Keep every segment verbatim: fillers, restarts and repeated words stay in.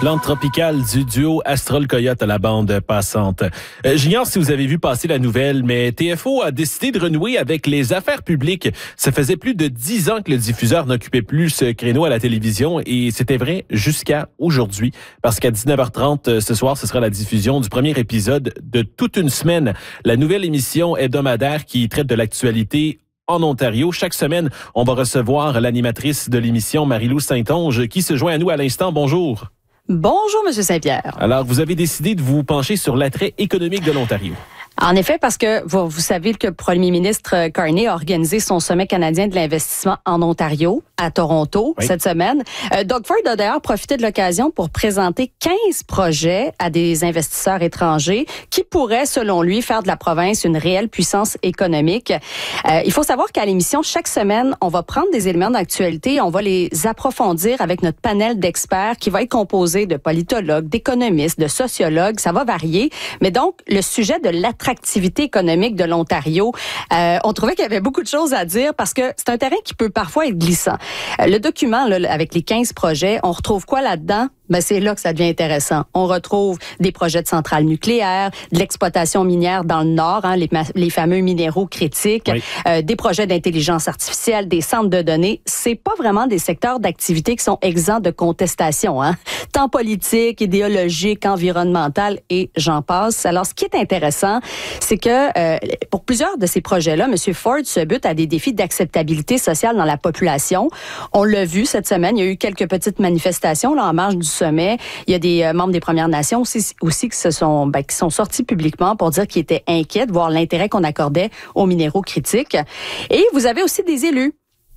plante tropicale du duo Astrol Coyote à la bande passante. Euh, J'ignore si vous avez vu passer la nouvelle, mais T F O a décidé de renouer avec les affaires publiques. Ça faisait plus de dix ans que le diffuseur n'occupait plus ce créneau à la télévision et c'était vrai jusqu'à aujourd'hui. Parce qu'à dix-neuf heures trente ce soir, ce sera la diffusion du premier épisode de toute une semaine. La nouvelle émission hebdomadaire qui traite de l'actualité en Ontario. Chaque semaine, on va recevoir l'animatrice de l'émission, Marie-Lou Saint-Onge, qui se joint à nous à l'instant. Bonjour. Bonjour, Monsieur Saint-Pierre. Alors, vous avez décidé de vous pencher sur l'attrait économique de l'Ontario. En effet, parce que vous, vous savez que le premier ministre Carney a organisé son sommet canadien de l'investissement en Ontario, à Toronto, oui. cette semaine. Euh, Doug Ford a d'ailleurs profité de l'occasion pour présenter quinze projets à des investisseurs étrangers qui pourraient, selon lui, faire de la province une réelle puissance économique. Euh, il faut savoir qu'à l'émission, chaque semaine, on va prendre des éléments d'actualité et on va les approfondir avec notre panel d'experts qui va être composé de politologues, d'économistes, de sociologues. Ça va varier. Mais donc, le sujet de l'attractivité activité économique de l'Ontario. Euh, on trouvait qu'il y avait beaucoup de choses à dire parce que c'est un terrain qui peut parfois être glissant. Euh, le document, là, avec les quinze projets, on retrouve quoi là-dedans? Ben, c'est là que ça devient intéressant. On retrouve des projets de centrales nucléaires, de l'exploitation minière dans le Nord, hein, les, les fameux minéraux critiques, oui. euh, des projets d'intelligence artificielle, des centres de données. C'est pas vraiment des secteurs d'activité qui sont exempts de contestation, hein? Tant politique, idéologique, environnemental et j'en passe. Alors, ce qui est intéressant, c'est que euh, pour plusieurs de ces projets-là, M. Ford se bute à des défis d'acceptabilité sociale dans la population. On l'a vu cette semaine, il y a eu quelques petites manifestations là, en marge du sommet. Il y a des euh, membres des Premières Nations aussi, aussi qui, se sont, ben, qui sont sortis publiquement pour dire qu'ils étaient inquiets de voir l'intérêt qu'on accordait aux minéraux critiques. Et vous avez aussi des élus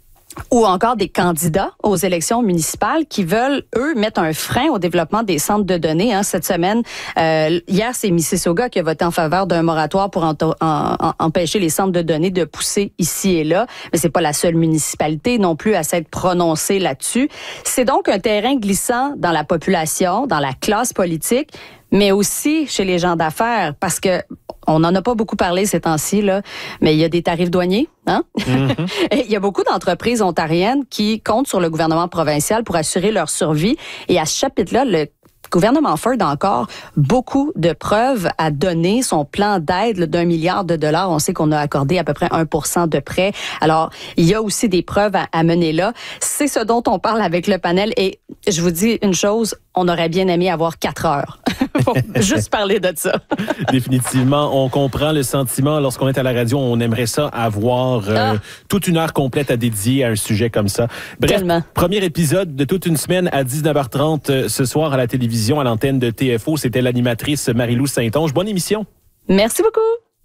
ou encore des candidats aux élections municipales qui veulent, eux, mettre un frein au développement des centres de données. Hein, cette semaine, euh, hier, c'est Mississauga qui a voté en faveur d'un moratoire pour en, en, en, empêcher les centres de données de pousser ici et là. Mais c'est pas la seule municipalité non plus à s'être prononcée là-dessus. C'est donc un terrain glissant dans la population, dans la classe politique, mais aussi chez les gens d'affaires, parce que on n'en a pas beaucoup parlé ces temps-ci, là, mais il y a des tarifs douaniers. Hein? Mm-hmm. Et il y a beaucoup d'entreprises ontariennes qui comptent sur le gouvernement provincial pour assurer leur survie. Et à ce chapitre-là, le gouvernement Ford a encore beaucoup de preuves à donner. Son plan d'aide d'un milliard de dollars, on sait qu'on a accordé à peu près un pour cent de prêts. Alors, il y a aussi des preuves à, à mener là. C'est ce dont on parle avec le panel. Et je vous dis une chose, on aurait bien aimé avoir quatre heures pour juste parler de ça. Définitivement, on comprend le sentiment. Lorsqu'on est à la radio, on aimerait ça avoir euh, ah. toute une heure complète à dédier à un sujet comme ça. Bref, Tellement. Premier épisode de toute une semaine à dix-neuf heures trente euh, ce soir à la télévision, à l'antenne de T F O. C'était l'animatrice Marie-Lou Saint-Onge. Bonne émission. Merci beaucoup.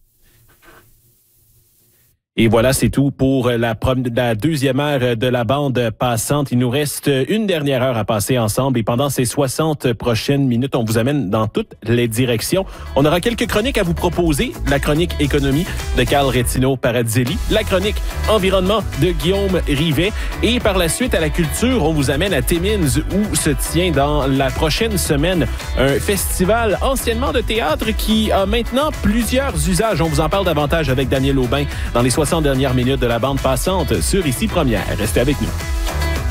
Et voilà, c'est tout pour la, la deuxième heure de la bande passante. Il nous reste une dernière heure à passer ensemble et pendant ces soixante prochaines minutes, on vous amène dans toutes les directions. On aura quelques chroniques à vous proposer. La chronique économie de Carl Retino Paradzelli, la chronique environnement de Guillaume Rivet et par la suite à la culture, on vous amène à Timmins où se tient dans la prochaine semaine un festival anciennement de théâtre qui a maintenant plusieurs usages. On vous en parle davantage avec Daniel Aubin dans les soixante dernières minutes de la bande passante sur Ici Première. Restez avec nous.